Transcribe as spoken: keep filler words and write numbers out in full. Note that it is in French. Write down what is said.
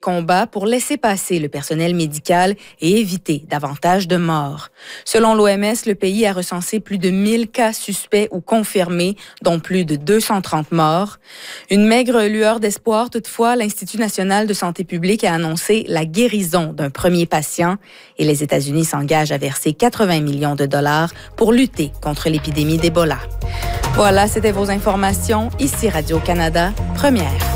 combat pour laisser passer le personnel médical et éviter davantage de morts. Selon l'O M S, le pays a recensé plus de mille cas suspects ou confirmés, dont plus de deux cent trente morts. Une maigre lueur d'espoir, toutefois, l'Institut national de santé publique a annoncé la guérison d'un premier patient et les États-Unis s'engagent à verser quatre-vingts millions de dollars pour lutter contre l'épidémie d'Ebola. Voilà, c'était vos informations. Ici Radio-Canada, première.